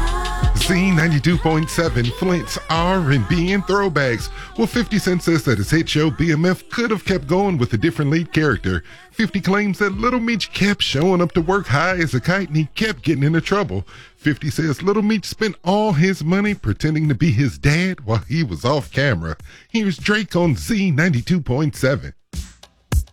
Z92.7 Flint's R&B and throwbacks. Well, 50 Cent says that his hit show BMF could have kept going with a different lead character. 50 claims that Little Meech kept showing up to work high as a kite and he kept getting into trouble. 50 says Little Meech spent all his money pretending to be his dad while he was off camera. Here's Drake on Z92.7.